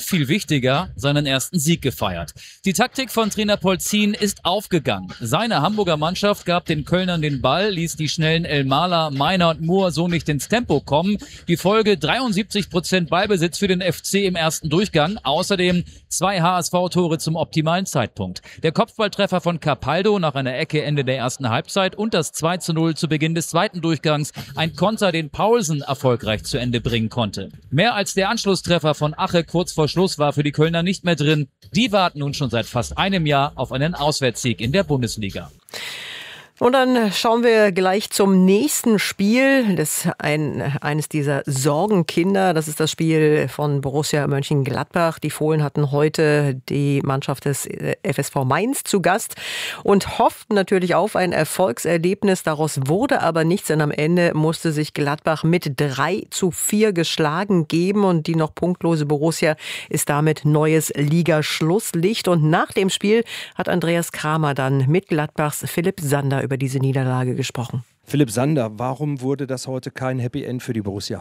viel wichtiger, seinen ersten Sieg gefeiert. Die Taktik von Trainer Polzin ist aufgegangen. Seine Hamburger Mannschaft gab den Kölnern den Ball, ließ die schnellen Elmaler, Meiner und Moore so nicht ins Tempo kommen. Die Folge 73% Ballbesitz für den FC im ersten Durchgang. Außerdem 2 HSV-Tore zum optimalen Zeitpunkt. Der Kopfballtreffer von Capaldo nach einer Ecke Ende der ersten Halbzeit und das 2:0 zu Beginn des zweiten Durchgangs. Ein Konter, den Paulsen erfolgreich zu Ende bringen konnte. Mehr als der Anschlusstreffer von Ache kurz vor Schluss war für die Kölner nicht mehr drin. Die warten nun schon seit fast einem Jahr auf einen Auswärtssieg in der Bundesliga. Und dann schauen wir gleich zum nächsten Spiel. Eines dieser Sorgenkinder. Das ist das Spiel von Borussia Mönchengladbach. Die Fohlen hatten heute die Mannschaft des FSV Mainz zu Gast und hofften natürlich auf ein Erfolgserlebnis. Daraus wurde aber nichts, denn am Ende musste sich Gladbach mit 3:4 geschlagen geben. Und die noch punktlose Borussia ist damit neues Ligaschlusslicht. Und nach dem Spiel hat Andreas Kramer dann mit Gladbachs Philipp Sander über diese Niederlage gesprochen. Philipp Sander, warum wurde das heute kein Happy End für die Borussia?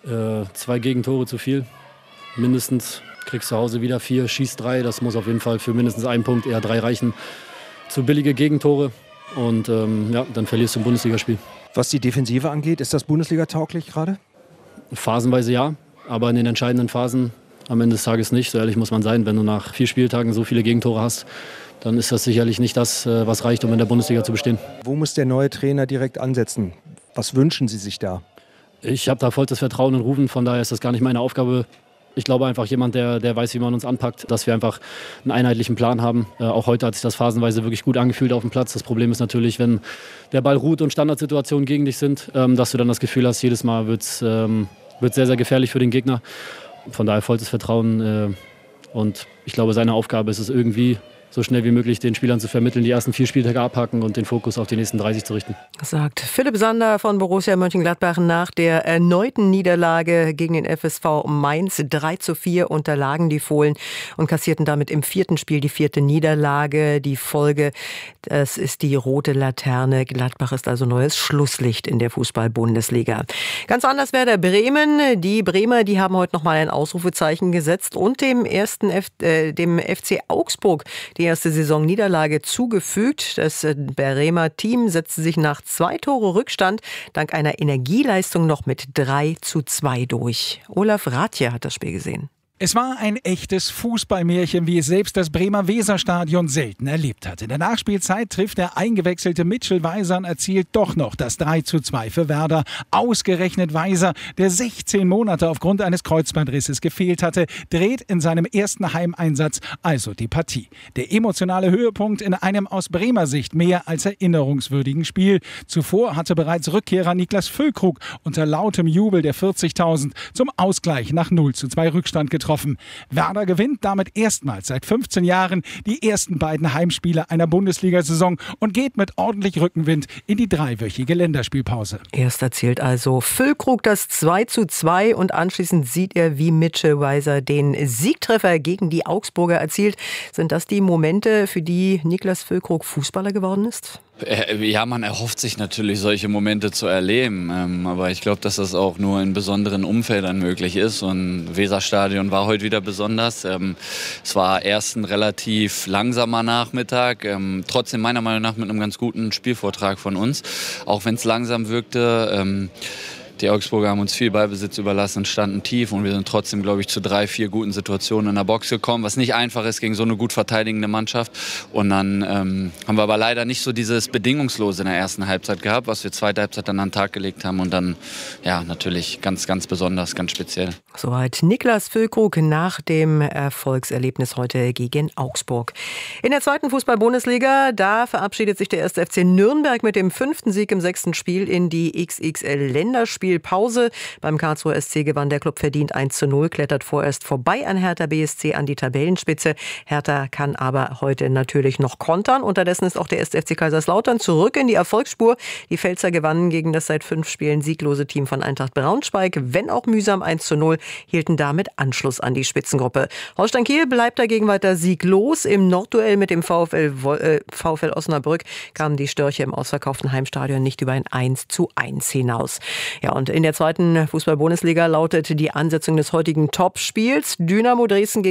2 Gegentore zu viel. Mindestens kriegst zu Hause wieder 4, schießt 3. Das muss auf jeden Fall für mindestens einen Punkt, eher 3 reichen. Zu billige Gegentore und dann verlierst du ein Bundesligaspiel. Was die Defensive angeht, ist das Bundesliga-tauglich gerade? Phasenweise ja, aber in den entscheidenden Phasen am Ende des Tages nicht. So ehrlich muss man sein, wenn du nach 4 Spieltagen so viele Gegentore hast, dann ist das sicherlich nicht das, was reicht, um in der Bundesliga zu bestehen. Wo muss der neue Trainer direkt ansetzen? Was wünschen Sie sich da? Ich habe da vollstes Vertrauen in Rufen, von daher ist das gar nicht meine Aufgabe. Ich glaube einfach jemand, der weiß, wie man uns anpackt, dass wir einfach einen einheitlichen Plan haben. Auch heute hat sich das phasenweise wirklich gut angefühlt auf dem Platz. Das Problem ist natürlich, wenn der Ball ruht und Standardsituationen gegen dich sind, dass du dann das Gefühl hast, jedes Mal wird sehr, sehr gefährlich für den Gegner. Von daher vollstes Vertrauen und ich glaube, seine Aufgabe ist es irgendwie, so schnell wie möglich den Spielern zu vermitteln, die ersten 4 Spieltage abhaken und den Fokus auf die nächsten 30 zu richten. Sagt Philipp Sander von Borussia Mönchengladbach nach der erneuten Niederlage gegen den FSV Mainz. 3:4 unterlagen die Fohlen und kassierten damit im 4. Spiel die 4. Niederlage. Die Folge, das ist die rote Laterne. Gladbach ist also neues Schlusslicht in der Fußball-Bundesliga. Ganz anders Werder Bremen. Die Bremer, die haben heute nochmal ein Ausrufezeichen gesetzt und dem FC Augsburg die erste Saisonniederlage zugefügt. Das Bremer Team setzte sich nach 2 Tore Rückstand dank einer Energieleistung noch mit 3:2 durch. Olaf Rathje hat das Spiel gesehen. Es war ein echtes Fußballmärchen, wie es selbst das Bremer Weserstadion selten erlebt hat. In der Nachspielzeit trifft der eingewechselte Mitchell Weiser und erzielt doch noch das 3:2 für Werder. Ausgerechnet Weiser, der 16 Monate aufgrund eines Kreuzbandrisses gefehlt hatte, dreht in seinem ersten Heimeinsatz also die Partie. Der emotionale Höhepunkt in einem aus Bremer Sicht mehr als erinnerungswürdigen Spiel. Zuvor hatte bereits Rückkehrer Niklas Füllkrug unter lautem Jubel der 40.000 zum Ausgleich nach 0:2 Rückstand getroffen. Werder gewinnt damit erstmals seit 15 Jahren die ersten beiden Heimspiele einer Bundesliga-Saison und geht mit ordentlich Rückenwind in die 3-wöchige Länderspielpause. Erst erzielt also Füllkrug das 2:2 und anschließend sieht er, wie Mitchell Weiser den Siegtreffer gegen die Augsburger erzielt. Sind das die Momente, für die Niklas Füllkrug Fußballer geworden ist? Ja, man erhofft sich natürlich, solche Momente zu erleben. Aber ich glaube, dass das auch nur in besonderen Umfeldern möglich ist. Und Weserstadion war heute wieder besonders. Es war erst ein relativ langsamer Nachmittag. Trotzdem meiner Meinung nach mit einem ganz guten Spielvortrag von uns. Auch wenn es langsam wirkte. Die Augsburger haben uns viel Ballbesitz überlassen, standen tief und wir sind trotzdem, glaube ich, zu 3-4 guten Situationen in der Box gekommen, was nicht einfach ist gegen so eine gut verteidigende Mannschaft. Und dann haben wir aber leider nicht so dieses Bedingungslose in der ersten Halbzeit gehabt, was wir zweite Halbzeit dann an den Tag gelegt haben und dann, ja, natürlich ganz, ganz besonders, ganz speziell. Soweit Niklas Füllkrug nach dem Erfolgserlebnis heute gegen Augsburg. In der 2. Fußball-Bundesliga, da verabschiedet sich der 1. FC Nürnberg mit dem 5. Sieg im 6. Spiel in die XXL-Länderspielpause. Beim Karlsruher SC gewann der Club verdient 1:0, klettert vorerst vorbei an Hertha BSC an die Tabellenspitze. Hertha kann aber heute natürlich noch kontern. Unterdessen ist auch der 1. FC Kaiserslautern zurück in die Erfolgsspur. Die Pfälzer gewannen gegen das seit 5 Spielen sieglose Team von Eintracht Braunschweig, wenn auch mühsam 1:0, hielten damit Anschluss an die Spitzengruppe. Holstein Kiel bleibt dagegen weiter sieglos. Im Nordduell mit dem VfL Osnabrück kamen die Störche im ausverkauften Heimstadion nicht über ein 1:1 hinaus. Ja, und in der 2. Fußball-Bundesliga lautet die Ansetzung des heutigen Topspiels Dynamo Dresden gegen